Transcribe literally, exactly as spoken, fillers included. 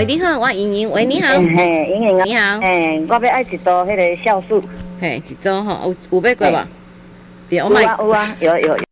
喂，你好，我莹莹。喂，你好。 嘿，莹莹啊。 你好。 嘿，我要爱一道迄个酵素。 嘿，一组吼，有有买过无？ 有啊有啊，有有有。